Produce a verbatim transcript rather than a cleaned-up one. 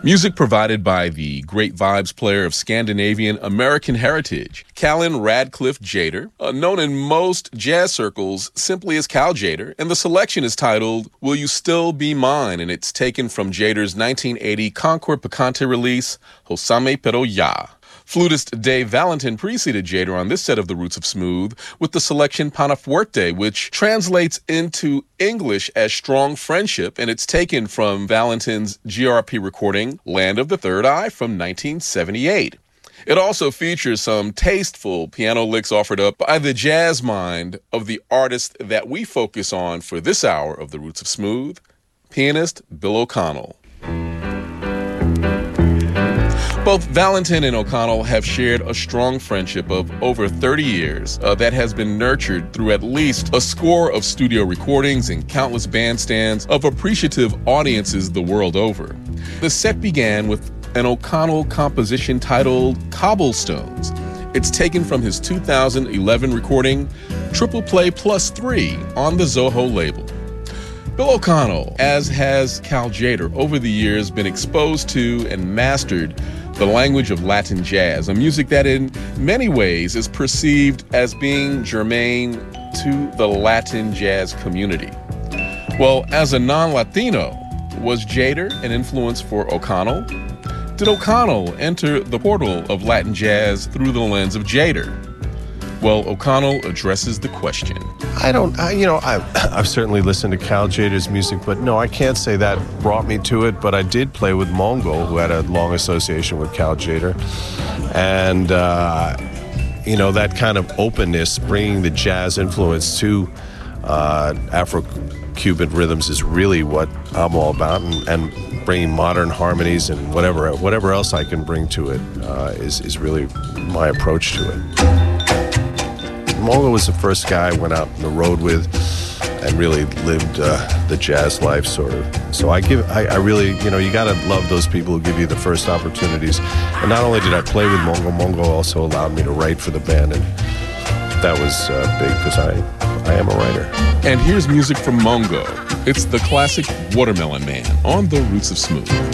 Music provided by the great vibes player of Scandinavian American heritage, Callan Radcliffe Jader, uh, known in most jazz circles simply as Cal Jader, and the selection is titled Will You Still Be Mine, and it's taken from Jader's nineteen eighty Concord Picante release, Hosame Pero Ya. Flutist Dave Valentin preceded Jader on this set of The Roots of Smooth with the selection Panafuerte, which translates into English as Strong Friendship, and it's taken from Valentin's G R P recording Land of the Third Eye from nineteen seventy-eight. It also features some tasteful piano licks offered up by the jazz mind of the artist that we focus on for this hour of The Roots of Smooth, pianist Bill O'Connell. Both Valentin and O'Connell have shared a strong friendship of over thirty years uh, that has been nurtured through at least a score of studio recordings and countless bandstands of appreciative audiences the world over. The set began with an O'Connell composition titled Cobblestones. It's taken from his two thousand eleven recording Triple Play Plus Three on the Zoho label. Bill O'Connell, as has Cal Jader, over the years been exposed to and mastered the language of Latin jazz, a music that in many ways is perceived as being germane to the Latin jazz community. Well, as a non-Latino, was Jader an influence for O'Connell? Did O'Connell enter the portal of Latin jazz through the lens of Jader? Well, O'Connell addresses the question. I don't, I, you know, I've, I've certainly listened to Cal Jader's music, but no, I can't say that brought me to it, but I did play with Mongo, who had a long association with Cal Jader. And, uh, you know, that kind of openness, bringing the jazz influence to uh, Afro-Cuban rhythms is really what I'm all about, and, and bringing modern harmonies and whatever whatever else I can bring to it uh, is, is really my approach to it. Mongo was the first guy I went out on the road with and really lived uh, the jazz life, sort of. So I give, I, I really, you know, you gotta love those people who give you the first opportunities. And not only did I play with Mongo, Mongo also allowed me to write for the band, and that was uh, big because I, I am a writer. And here's music from Mongo. It's the classic Watermelon Man on The Roots of Smooth.